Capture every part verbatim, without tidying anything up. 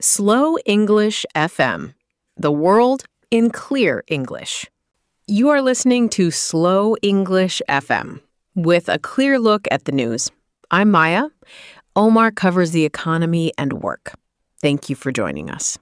Slow English F M, the world in clear English. You are listening to Slow English F M with a clear look at the news. I'm Maya. Omar covers the economy and work. Thank you for joining us.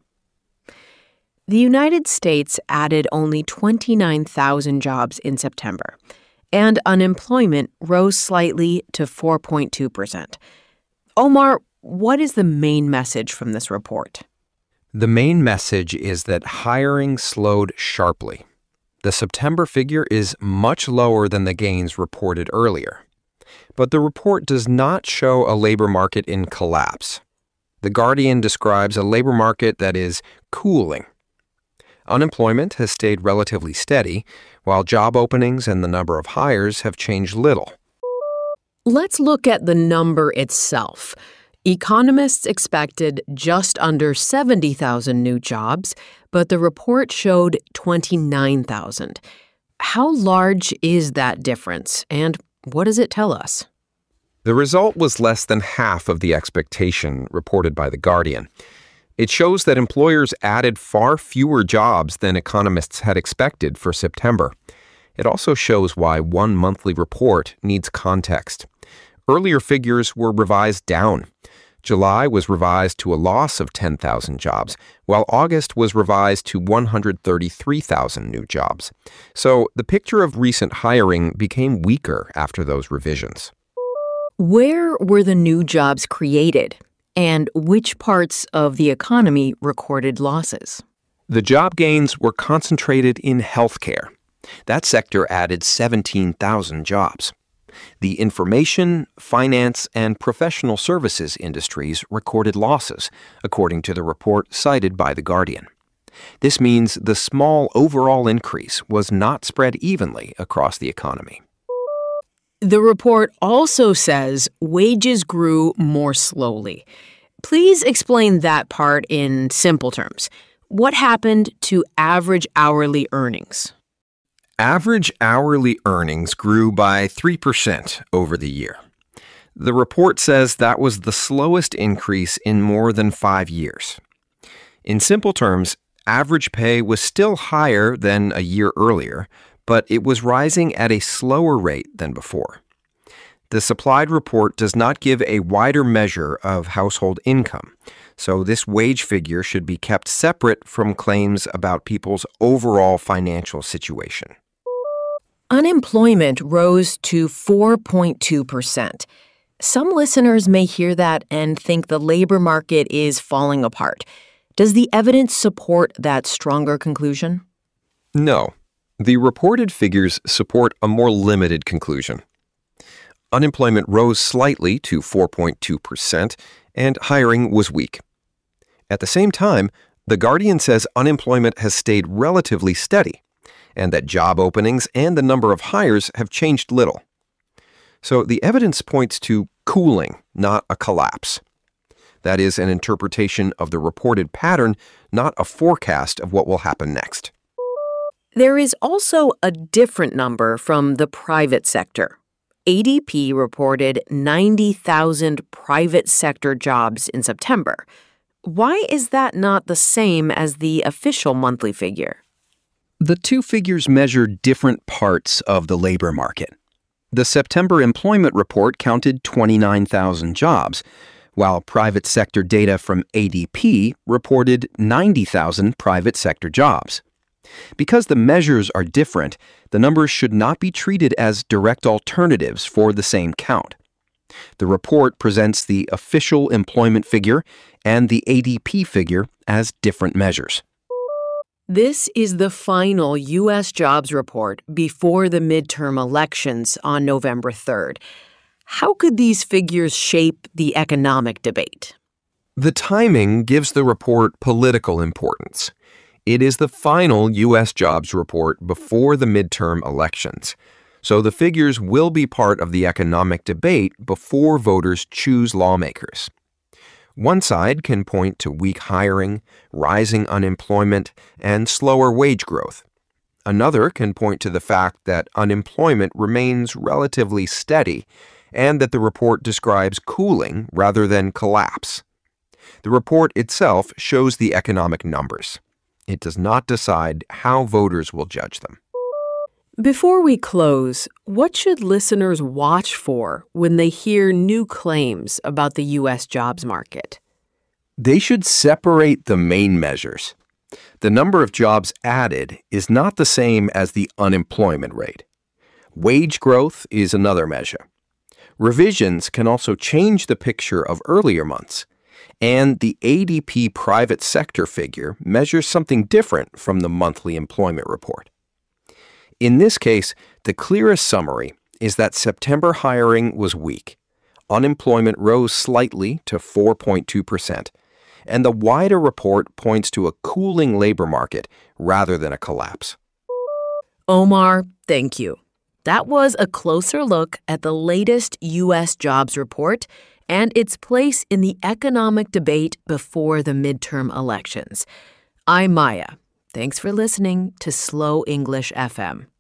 The United States added only twenty-nine thousand jobs in September, and unemployment rose slightly to four point two percent. Omar, what is the main message from this report? The main message is that hiring slowed sharply. The September figure is much lower than the gains reported earlier. But the report does not show a labor market in collapse. The Guardian describes a labor market that is cooling. Unemployment has stayed relatively steady, while job openings and the number of hires have changed little. Let's look at the number itself. Economists expected just under seventy thousand new jobs, but the report showed twenty-nine thousand. How large is that difference, and what does it tell us? The result was less than half of the expectation reported by The Guardian. It shows that employers added far fewer jobs than economists had expected for September. It also shows why one monthly report needs context. Earlier figures were revised down. July was revised to a loss of ten thousand jobs, while August was revised to one hundred thirty-three thousand new jobs. So the picture of recent hiring became weaker after those revisions. Where were the new jobs created, and which parts of the economy recorded losses? The job gains were concentrated in healthcare. That sector added seventeen thousand jobs. The information, finance, and professional services industries recorded losses, according to the report cited by The Guardian. This means the small overall increase was not spread evenly across the economy. The report also says wages grew more slowly. Please explain that part in simple terms. What happened to average hourly earnings? Average hourly earnings grew by three percent over the year. The report says that was the slowest increase in more than five years. In simple terms, average pay was still higher than a year earlier, but it was rising at a slower rate than before. The supplied report does not give a wider measure of household income, so this wage figure should be kept separate from claims about people's overall financial situation. Unemployment rose to four point two percent. Some listeners may hear that and think the labor market is falling apart. Does the evidence support that stronger conclusion? No. The reported figures support a more limited conclusion. Unemployment rose slightly to four point two percent, and hiring was weak. At the same time, The Guardian says unemployment has stayed relatively steady, and that job openings and the number of hires have changed little. So the evidence points to cooling, not a collapse. That is an interpretation of the reported pattern, not a forecast of what will happen next. There is also a different number from the private sector. A D P reported ninety thousand private sector jobs in September. Why is that not the same as the official monthly figure? The two figures measure different parts of the labor market. The September employment report counted twenty-nine thousand jobs, while private sector data from A D P reported ninety thousand private sector jobs. Because the measures are different, the numbers should not be treated as direct alternatives for the same count. The report presents the official employment figure and the A D P figure as different measures. This is the final U S jobs report before the midterm elections on November third. How could these figures shape the economic debate? The timing gives the report political importance. It is the final U S jobs report before the midterm elections, so the figures will be part of the economic debate before voters choose lawmakers. One side can point to weak hiring, rising unemployment, and slower wage growth. Another can point to the fact that unemployment remains relatively steady and that the report describes cooling rather than collapse. The report itself shows the economic numbers. It does not decide how voters will judge them. Before we close, what should listeners watch for when they hear new claims about the U S jobs market? They should separate the main measures. The number of jobs added is not the same as the unemployment rate. Wage growth is another measure. Revisions can also change the picture of earlier months, and the A D P private sector figure measures something different from the monthly employment report. In this case, the clearest summary is that September hiring was weak. Unemployment rose slightly to four point two percent, and the wider report points to a cooling labor market rather than a collapse. Omar, thank you. That was a closer look at the latest U S jobs report and its place in the economic debate before the midterm elections. I'm Maya. Thanks for listening to Slow English F M.